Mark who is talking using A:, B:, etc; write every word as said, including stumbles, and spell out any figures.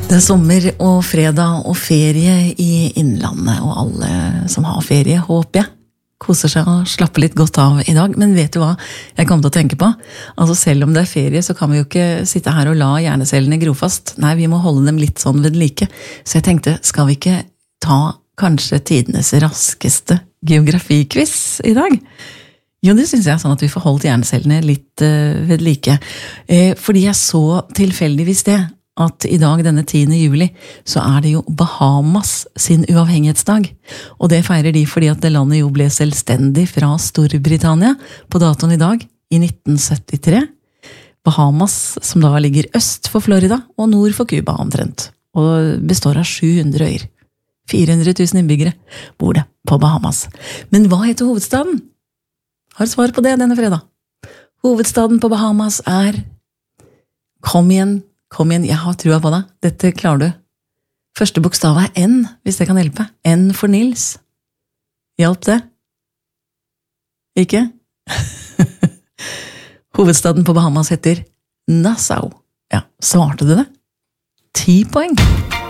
A: Det er sommer og fredag og ferie i innlandet, og alle som har ferie, håper jeg, koser seg og slapper litt godt av i dag. Men vet du hva jeg kom til å tenke på? Altså selv om det er ferie, så kan vi jo ikke sitte her og la hjernecellene gro fast. Nei, vi må holde dem litt sånn ved like. Så jeg tenkte, skal vi ikke ta kanskje tidenes raskeste geografikviss i dag? Jo, det synes jeg, sånn at vi får holdt hjernecellene litt uh, ved like. Eh, fordi jeg så tilfeldigvis det, at i dag, denne tiende juli, så er det jo Bahamas sin uavhengighetsdag. Og det feirer de fordi at det landet jo ble selvstendig fra Storbritannia på datoen i dag, i nitten syttitre. Bahamas, som da ligger øst for Florida og nord for Cuba omtrent, og består av sju hundre øyer. fire hundre tusen innbyggere bor det på Bahamas. Men hva heter hovedstaden? Har svar på det denne fredag. Hovedstaden på Bahamas er... Kom igjen, kom igjen, jeg har trua på deg. Dette klarer du. Første bokstav er N, hvis det kan hjelpe. N for Nils. Hjelp det? Ikke? Hovedstaden på Bahamas heter Nassau. Ja, svarte du det? Ti poeng.